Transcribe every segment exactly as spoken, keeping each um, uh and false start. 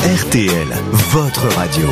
R T L, votre radio.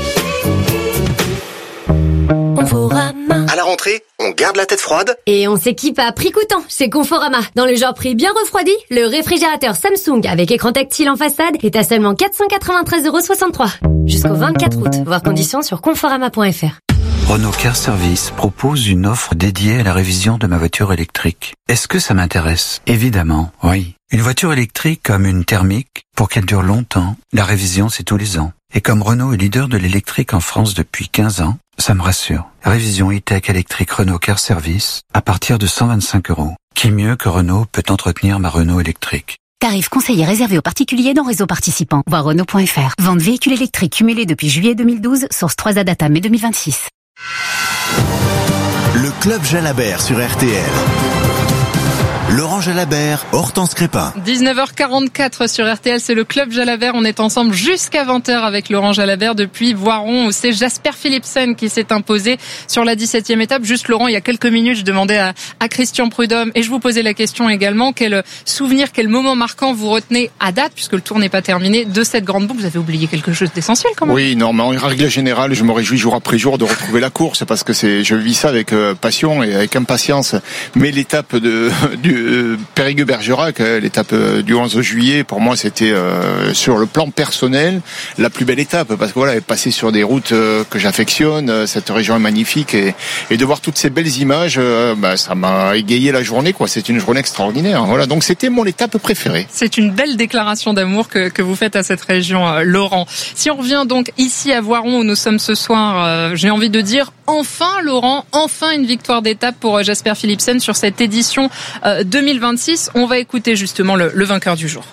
Conforama. À la rentrée, on garde la tête froide Et on s'équipe à prix coûtant chez Conforama. Dans le genre prix bien refroidi, le réfrigérateur Samsung avec écran tactile en façade est à seulement quatre cent quatre-vingt-treize euros soixante-trois. Jusqu'au vingt-quatre août. Voir conditions sur conforama point f r. Renault Car Service propose une offre dédiée à la révision de ma voiture électrique. Est-ce que ça m'intéresse? Évidemment, oui. Une voiture électrique comme une thermique, pour qu'elle dure longtemps, la révision c'est tous les ans. Et comme Renault est leader de l'électrique en France depuis quinze ans, ça me rassure. Révision e-tech électrique Renault Car Service à partir de cent vingt-cinq euros. Qui mieux que Renault peut entretenir ma Renault électrique? Tarif conseillé réservé aux particuliers dans réseau participant. Voir Renault point f r. Vente véhicule électrique cumulé depuis juillet deux mille douze, source trois A Data mai deux mille vingt-six. Le Club Jalabert sur R T L. Laurent Jalabert, Hortense Crépin. dix-neuf heures quarante-quatre sur R T L, c'est le Club Jalabert. On est ensemble jusqu'à vingt heures avec Laurent Jalabert depuis Voiron, où c'est Jasper Philipsen qui s'est imposé sur la dix-septième étape. Juste Laurent, il y a quelques minutes, je demandais à, à Christian Prudhomme et je vous posais la question également, quel souvenir, quel moment marquant vous retenez à date, puisque le tour n'est pas terminé, de cette grande boucle? Vous avez oublié quelque chose d'essentiel quand même. Oui, non, mais en règle générale, je me réjouis jour après jour de retrouver la course, parce que c'est, je vis ça avec euh, passion et avec impatience. Mais l'étape de, du Périgueux-Bergerac, l'étape du onze juillet, pour moi c'était euh, sur le plan personnel la plus belle étape, parce que voilà, elle est passée sur des routes euh, que j'affectionne, cette région est magnifique, et, et de voir toutes ces belles images, euh, bah, ça m'a égayé la journée, quoi. C'est une journée extraordinaire. Voilà, donc c'était mon étape préférée. C'est une belle déclaration d'amour que, que vous faites à cette région, euh, Laurent. Si on revient donc ici à Voiron où nous sommes ce soir, euh, j'ai envie de dire enfin Laurent, enfin une victoire d'étape pour euh, Jasper Philipsen sur cette édition euh, deux mille vingt-six. On va écouter justement le, le vainqueur du jour.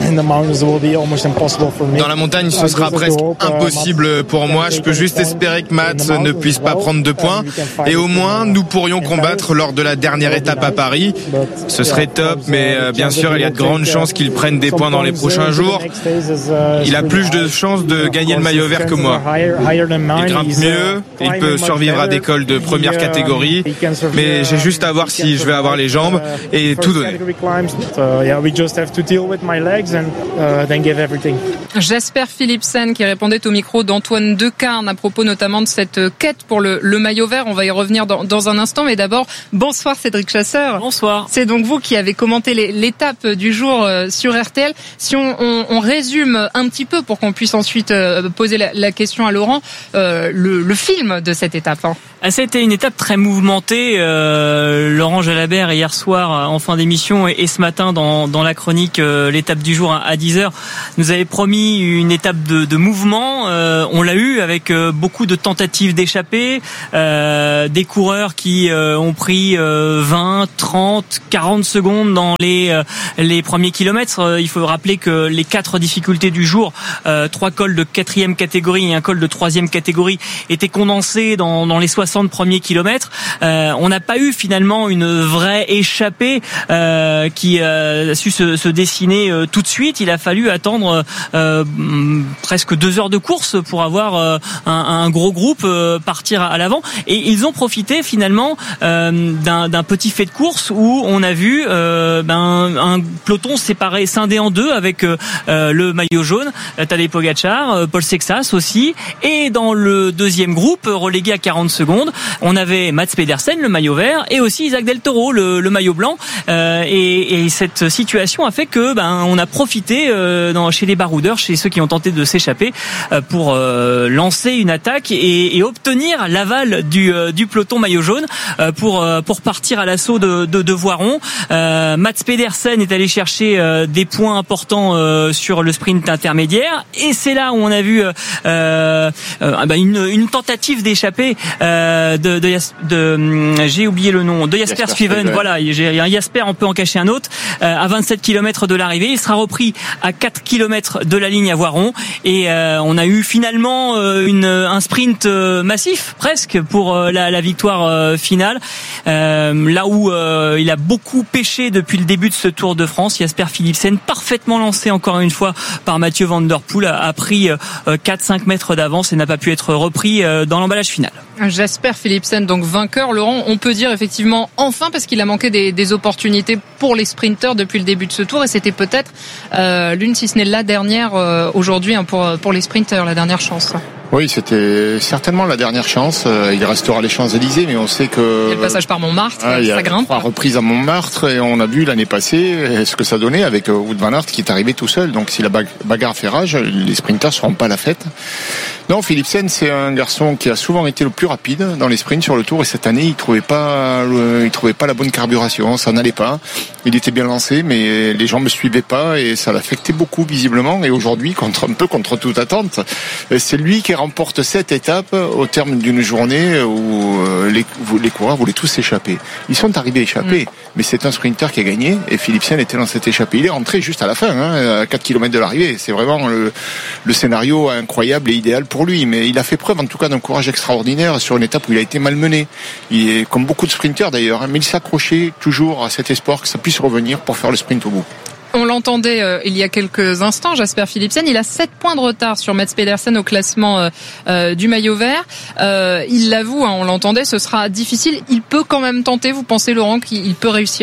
Dans la montagne, ce sera presque impossible pour moi. Je peux juste espérer que Mats ne puisse pas prendre de points. Et au moins, nous pourrions combattre lors de la dernière étape à Paris. Ce serait top, mais bien sûr, il y a de grandes chances qu'il prenne des points dans les prochains jours. Il a plus de chances de gagner le maillot vert que moi. Il grimpe mieux, il peut survivre à des cols de première catégorie. Mais j'ai juste à voir si je vais avoir les jambes et tout donner. And, uh, then give everything. Jasper Philipsen qui répondait au micro d'Antoine Decarne à propos notamment de cette quête pour le, le maillot vert. On va y revenir dans, dans un instant, mais d'abord, bonsoir Cédric Chasseur. Bonsoir. C'est donc vous qui avez commenté les, l'étape du jour euh, sur R T L. Si on, on, on résume un petit peu pour qu'on puisse ensuite euh, poser la, la question à Laurent, euh, le, le film de cette étape. Hein. Ah, c'était une étape très mouvementée. Euh, Laurent Jalabert hier soir en fin d'émission et, et ce matin dans, dans la chronique euh, l'étape du jour à dix heures nous avait promis une étape de, de mouvement. Euh, on l'a eu avec euh, beaucoup de tentatives d'échapper, euh, des coureurs qui euh, ont pris euh, vingt, trente, quarante secondes dans les euh, les premiers kilomètres. Euh, il faut rappeler que les quatre difficultés du jour, euh, trois cols de quatrième catégorie et un col de troisième catégorie, étaient condensés dans, dans les soixante premiers kilomètres. Euh, on n'a pas eu finalement une vraie échappée euh, qui euh, a su se, se dessiner euh, tout de suite. Il a fallu attendre euh, presque deux heures de course pour avoir euh, un, un gros groupe euh, partir à, à l'avant. Et ils ont profité finalement euh, d'un, d'un petit fait de course où on a vu euh, ben, un peloton séparé, scindé en deux avec euh, le maillot jaune, Tadej Pogačar, Paul Sexas aussi. Et dans le deuxième groupe, relégué à quarante secondes, on avait Mats Pedersen, le maillot vert, et aussi Isaac Del Toro, le, le maillot blanc. Euh, et, et cette situation a fait que ben, on a profité euh, dans, chez les baroudeurs, chez ceux qui ont tenté de s'échapper, euh, pour euh, lancer une attaque et, et obtenir l'aval du, euh, du peloton maillot jaune euh, pour euh, pour partir à l'assaut de, de, de Voiron. Euh, Mats Pedersen est allé chercher euh, des points importants euh, sur le sprint intermédiaire, et c'est là où on a vu euh, euh, ben une, une tentative d'échapper euh, de, de, de, de j'ai oublié le nom de Jasper Stuyven. Voilà, j'ai un Jasper, on peut en cacher un autre. Euh, à vingt-sept kilomètres de l'arrivée, il sera repris à quatre kilomètres de la ligne à Voiron, et euh, on a eu finalement euh, une, un sprint euh, massif presque pour euh, la, la victoire euh, finale. Euh, là où euh, il a beaucoup pêché depuis le début de ce Tour de France, Jasper Philipsen, parfaitement lancé encore une fois par Mathieu Van Der Poel, a, a pris euh, quatre à cinq mètres d'avance et n'a pas pu être repris euh, dans l'emballage final. Jasper Philipsen, donc vainqueur. Laurent, on peut dire effectivement enfin, parce qu'il a manqué des, des opportunités pour les sprinteurs depuis le début de ce Tour, et c'était peut-être euh, l'une si ce n'est la dernière euh, aujourd'hui hein, pour pour les sprinters, la dernière chance. Oui, c'était certainement la dernière chance. Il restera les Champs-Élysées, mais on sait que... Il y a le passage par Montmartre, ah, il y a ça grimpe. trois reprises à Montmartre, et on a vu l'année passée ce que ça donnait avec Wout van Aert qui est arrivé tout seul. Donc si la bagarre fait rage, les sprinters ne seront pas à la fête. Non, Philipsen, c'est un garçon qui a souvent été le plus rapide dans les sprints sur le Tour, et cette année, il trouvait pas, il trouvait pas la bonne carburation, ça n'allait pas. Il était bien lancé, mais les gens ne suivaient pas, et ça l'affectait beaucoup visiblement. Et aujourd'hui, contre un peu contre toute attente, c'est lui qui remporte cette étape au terme d'une journée où les, les coureurs voulaient tous s'échapper. Ils sont arrivés échappés, mmh. mais c'est un sprinter qui a gagné, et Philipsen était dans cette échappée. Il est rentré juste à la fin, hein, à quatre kilomètres de l'arrivée. C'est vraiment le, le scénario incroyable et idéal pour lui, mais il a fait preuve en tout cas d'un courage extraordinaire sur une étape où il a été malmené. Il est comme beaucoup de sprinters d'ailleurs, hein, mais il s'accrochait toujours à cet espoir que ça puisse revenir pour faire le sprint au bout. On l'entendait euh, il y a quelques instants, Jasper Philipsen, il a sept points de retard sur Mats Pedersen au classement euh, euh, du maillot vert. Euh, il l'avoue, hein, on l'entendait, ce sera difficile. Il peut quand même tenter, vous pensez Laurent qu'il peut réussir ?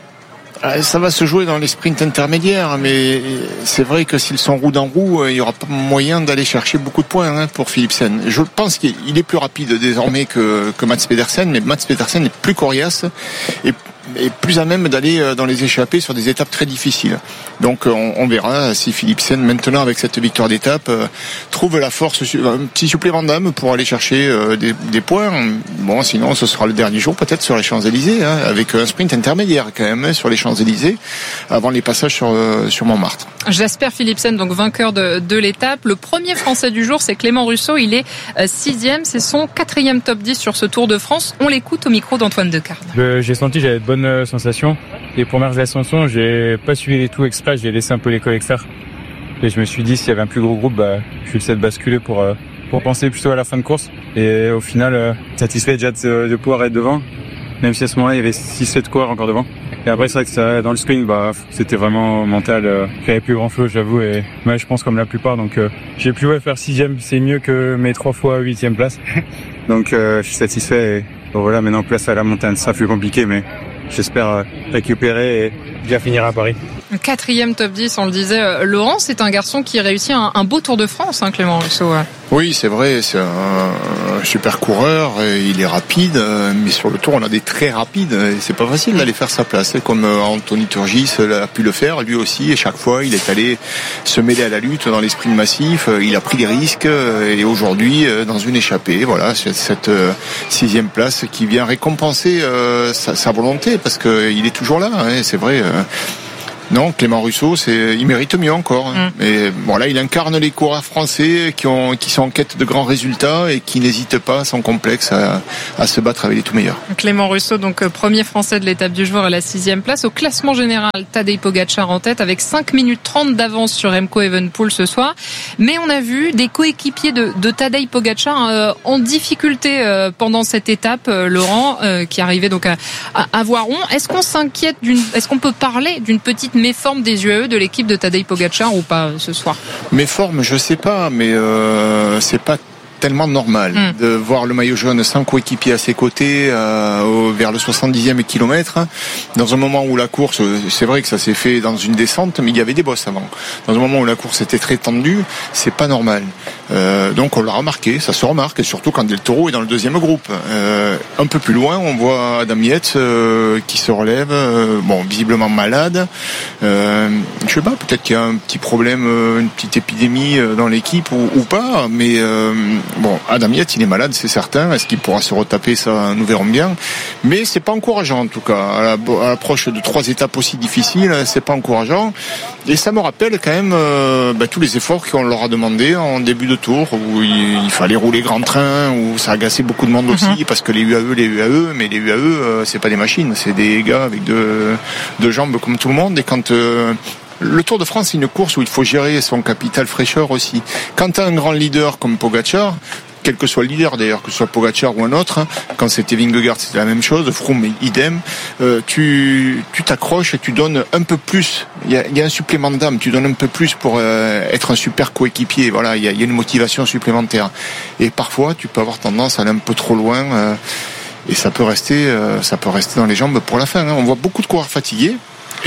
Ça va se jouer dans les sprints intermédiaires, mais c'est vrai que s'ils sont roue dans roue, il n'y aura pas moyen d'aller chercher beaucoup de points hein, pour Philipsen. Je pense qu'il est plus rapide désormais que, que Mats Pedersen, mais Mats Pedersen est plus coriace et est plus à même d'aller dans les échappées sur des étapes très difficiles. Donc on, on verra si Philipsen, maintenant avec cette victoire d'étape, euh, trouve la force, un petit supplément d'âme pour aller chercher euh, des, des points. Bon, sinon ce sera le dernier jour peut-être sur les Champs-Élysées, hein, avec un sprint intermédiaire quand même hein, sur les Champs-Élysées, avant les passages sur, euh, sur Montmartre. Jasper Philipsen, donc vainqueur de, de l'étape. Le premier Français du jour, c'est Clément Russo. Il est euh, sixième, c'est son quatrième top dix sur ce Tour de France. On l'écoute au micro d'Antoine Decarde. Euh, j'ai senti, j'avais de bonnes sensations. Les premières ascensions, j'ai pas suivi les tout exprès, j'ai laissé un peu les collègues faire. Et je me suis dit, s'il y avait un plus gros groupe, bah, je vais essayer de basculer pour, euh, pour penser plutôt à la fin de course. Et au final, euh, satisfait déjà de, de pouvoir être devant. Même si à ce moment-là, il y avait six sept coureurs encore devant. Et après, c'est vrai que ça, dans le sprint, bah, c'était vraiment mental. Euh, j'avais plus grand chose, j'avoue. Et moi, je pense comme la plupart. Donc, euh, j'ai pu ouais, faire sixième. C'est mieux que mes trois fois huitième place. Donc, euh, je suis satisfait. Et bon, voilà, maintenant, place à la montagne, ça plus compliqué, mais j'espère récupérer et bien finir à Paris. Quatrième top dix, on le disait. Laurent, c'est un garçon qui réussit un, un beau Tour de France, hein, Clément Russo. Oui, c'est vrai, c'est un, un super coureur, il est rapide, mais sur le Tour, on a des très rapides, et c'est pas facile d'aller faire sa place, comme Anthony Turgis a pu le faire, lui aussi, et chaque fois, il est allé se mêler à la lutte dans les sprints massifs, il a pris des risques, et aujourd'hui, dans une échappée, voilà, c'est cette sixième place qui vient récompenser sa, sa volonté, parce qu'il est toujours là, hein, c'est vrai. Non, Clément Russo, c'est, il mérite mieux encore. Hein. Mm. Et bon, là, il incarne les coureurs français qui ont, qui sont en quête de grands résultats et qui n'hésitent pas, sans complexe, à, à se battre avec les tout meilleurs. Clément Russo, donc premier français de l'étape du jour à la sixième place. Au classement général, Tadej Pogačar en tête avec cinq minutes trente d'avance sur Remco Evenepoel ce soir. Mais on a vu des coéquipiers de, de Tadej Pogačar euh, en difficulté euh, pendant cette étape, euh, Laurent, euh, qui arrivait donc à, à, à Voiron. Est-ce qu'on s'inquiète d'une, est-ce qu'on peut parler d'une petite méforme des U A E de l'équipe de Tadej Pogačar ou pas ce soir? Méforme, je sais pas, mais euh, c'est pas tellement normal mmh. de voir le maillot jaune sans coéquipier à ses côtés euh, vers le soixante-dixième kilomètre dans un moment où la course, c'est vrai que ça s'est fait dans une descente, mais il y avait des bosses avant. Dans un moment où la course était très tendue, c'est pas normal. Euh, donc on l'a remarqué, ça se remarque, et surtout quand Del Toro est dans le deuxième groupe. Euh, un peu plus loin, on voit Adam Yates euh, qui se relève, euh, bon, visiblement malade. Euh, je sais pas, peut-être qu'il y a un petit problème, une petite épidémie dans l'équipe ou, ou pas, mais euh, bon, Adam Yates, il est malade, c'est certain. Est-ce qu'il pourra se retaper? Ça, nous verrons bien. Mais c'est pas encourageant, en tout cas. À l'approche de trois étapes aussi difficiles, c'est pas encourageant. Et ça me rappelle quand même euh, bah, tous les efforts qu'on leur a demandé en début de tour, où il, il fallait rouler grand train, où ça agaçait beaucoup de monde aussi, mm-hmm. parce que les U A E, les U A E, mais les U A E, euh, c'est pas des machines, c'est des gars avec deux, deux jambes comme tout le monde. Et quand euh, le Tour de France, c'est une course où il faut gérer son capital fraîcheur aussi. Quand tu as un grand leader comme Pogačar, quel que soit le leader d'ailleurs, que ce soit Pogačar ou un autre, hein, quand c'était Vingegaard c'était la même chose, Froome idem, euh, tu tu t'accroches et tu donnes un peu plus, il y a, y a un supplément d'âme, tu donnes un peu plus pour euh, être un super coéquipier, voilà, il y a, y a une motivation supplémentaire. Et parfois tu peux avoir tendance à aller un peu trop loin euh, et ça peut rester euh, ça peut rester dans les jambes pour la fin, hein. On voit beaucoup de coureurs fatigués.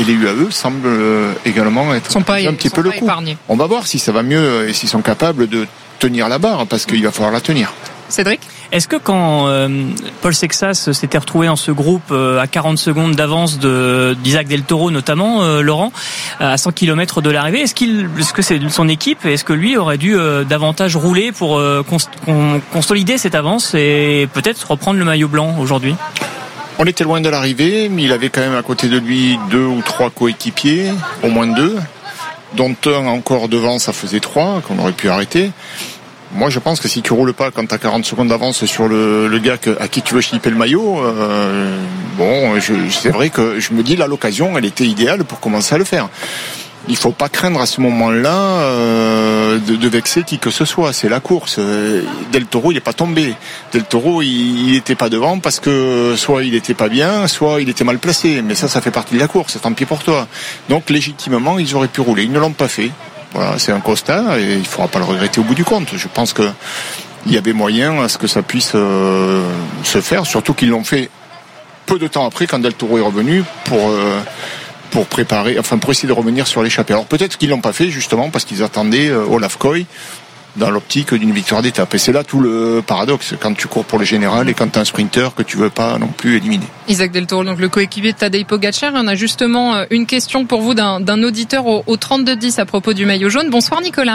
et les U A E semblent également être sont pas, un petit sont peu le pas coup. épargnés. On va voir si ça va mieux et s'ils sont capables de tenir la barre, parce qu'il va falloir la tenir. Cédric ? Est-ce que quand euh, Paul Sexas s'était retrouvé dans ce groupe euh, à quarante secondes d'avance de, d'Isaac Del Toro notamment, euh, Laurent, à cent kilomètres de l'arrivée, est-ce qu'il, est-ce que c'est son équipe et est-ce que lui aurait dû euh, davantage rouler pour euh, const, con, consolider cette avance et peut-être reprendre le maillot blanc aujourd'hui ? On était loin de l'arrivée, mais il avait quand même à côté de lui deux ou trois coéquipiers, au moins deux, dont un encore devant, ça faisait trois, qu'on aurait pu arrêter. Moi, je pense que si tu roules pas quand tu as quarante secondes d'avance sur le, le gars que, à qui tu veux chipper le maillot, euh, bon, je, c'est vrai que je me dis là, l'occasion, elle était idéale pour commencer à le faire. Il faut pas craindre à ce moment-là euh, de, de vexer qui que ce soit. C'est la course. Del Toro, il est pas tombé. Del Toro, il, il était pas devant parce que soit il était pas bien, soit il était mal placé. Mais ça, ça fait partie de la course. Tant pis pour toi. Donc, légitimement, ils auraient pu rouler. Ils ne l'ont pas fait. Voilà, c'est un constat et il ne faudra pas le regretter au bout du compte. Je pense que il y avait moyen à ce que ça puisse euh, se faire, surtout qu'ils l'ont fait peu de temps après quand Del Toro est revenu pour euh, pour préparer, enfin pour essayer de revenir sur l'échappée. Alors peut-être qu'ils l'ont pas fait justement parce qu'ils attendaient euh, Olaf Koy dans l'optique d'une victoire d'étape. Et c'est là tout le paradoxe quand tu cours pour le général et quand tu as un sprinter que tu veux pas non plus éliminer. Isaac Del Toro, donc le coéquipier de Tadej Pogacar. On a justement une question pour vous d'un, d'un auditeur au, au trente-deux dix à propos du maillot jaune. Bonsoir Nicolas.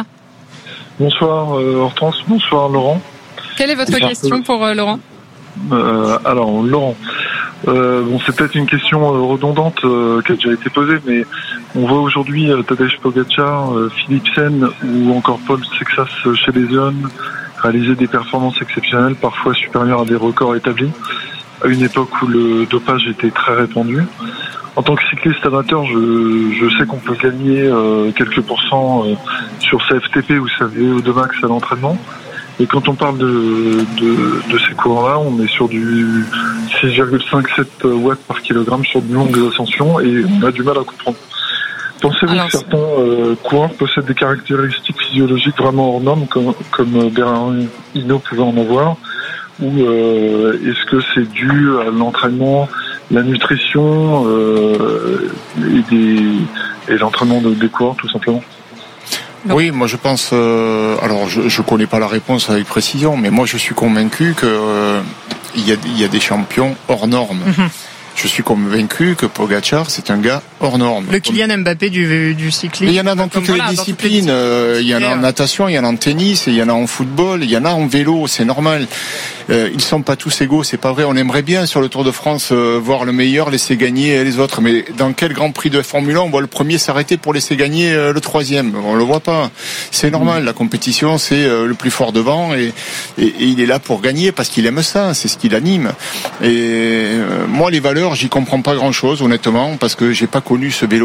Bonsoir euh, Hortense, bonsoir Laurent. Quelle est votre bonsoir. question pour euh, Laurent euh, Alors Laurent, euh, bon, c'est peut-être une question euh, redondante euh, qui a déjà été posée, mais on voit aujourd'hui euh, Tadej Pogacar, euh, Philipsen ou encore Paul Sexas euh, chez les jeunes réaliser des performances exceptionnelles, parfois supérieures à des records établis, à une époque où le dopage était très répandu. En tant que cycliste amateur, je, je sais qu'on peut gagner euh, quelques pourcents euh, sur sa F T P ou sa V O deux max à l'entraînement. Et quand on parle de, de, de ces courants-là, on est sur du six virgule cinquante-sept watts par kilogramme sur de longues ascensions et on a du mal à comprendre. Pensez-vous Alors, que certains euh, coureurs possèdent des caractéristiques physiologiques vraiment hors normes, comme, comme Bernard Hinault pouvait en avoir, ou euh, est-ce que c'est dû à l'entraînement, la nutrition euh, et, des, et l'entraînement de, des coureurs tout simplement? Oui, moi je pense. Euh, alors je je connais pas la réponse avec précision, mais moi je suis convaincu que euh, il y a il y a des champions hors normes. Mm-hmm. Je suis convaincu que Pogacar c'est un gars hors norme. Le Kylian Mbappé du du cyclisme. Il y en a dans toutes les disciplines. Euh, il y en a en natation, il y en a en tennis, et il y en a en football, il y en a en vélo. C'est normal. Euh, ils sont pas tous égaux, c'est pas vrai. On aimerait bien sur le Tour de France euh, voir le meilleur laisser gagner les autres, mais dans quel Grand Prix de Formule un on voit le premier s'arrêter pour laisser gagner euh, le troisième? On le voit pas. C'est normal. La compétition, c'est euh, le plus fort devant, et, et, et il est là pour gagner parce qu'il aime ça. C'est ce qui l'anime. Et euh, moi, les valeurs, j'y comprends pas grand-chose, honnêtement, parce que j'ai pas connu ce vélo